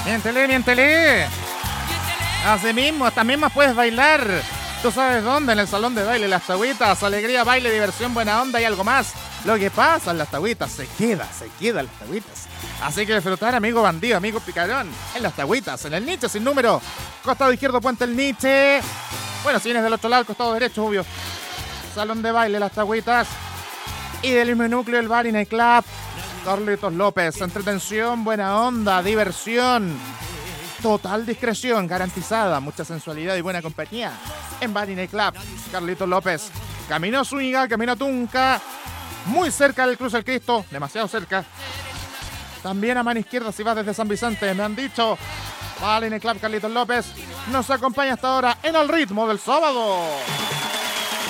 Miéntele, miéntele. Así mismo, hasta mismas puedes bailar. ¿Tú sabes dónde? En el salón de baile Las Tagüitas. Alegría, baile, diversión, buena onda y algo más. Lo que pasa en Las Tagüitas se queda en Las Tagüitas. Así que disfrutar, amigo bandido, amigo picarón, en Las Tagüitas, en el Nietzsche sin número. Costado izquierdo, Puente el Nietzsche. Bueno, si vienes del otro lado, costado derecho, obvio. Salón de baile Las Tagüitas. Y del mismo núcleo, el Bar y Night Club. Carlitos López, entretención, buena onda, diversión. Total discreción garantizada, mucha sensualidad y buena compañía en Bar y Night Club. Carlitos López, camino Zúñiga, camino Tunca, muy cerca del Cruz del Cristo, demasiado cerca. También a mano izquierda si vas desde San Vicente, me han dicho. Bar y Night Club, Carlitos López nos acompaña hasta ahora en el ritmo del sábado.